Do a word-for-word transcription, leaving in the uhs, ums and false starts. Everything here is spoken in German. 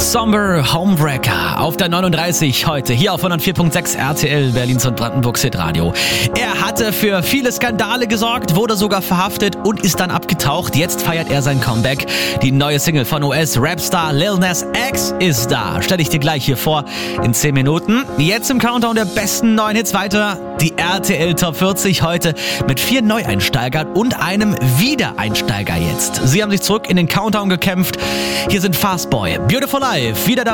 Somber Homebreaker auf der neununddreißig heute hier auf hundertvier Komma sechs R T L Berlins und Brandenburgs Hitradio. Er hatte für viele Skandale gesorgt, wurde sogar verhaftet und ist dann abgetaucht. Jetzt feiert er sein Comeback. Die neue Single von U S-Rapstar Lil Nas X ist da. Stell ich dir gleich hier vor in zehn Minuten. Jetzt im Countdown der besten neuen Hits weiter. Die R T L Top vierzig heute mit vier Neueinsteigern und einem Wiedereinsteiger jetzt. Sie haben sich zurück in den Countdown gekämpft. Hier sind Fastboy, Beautiful Life, wieder dabei.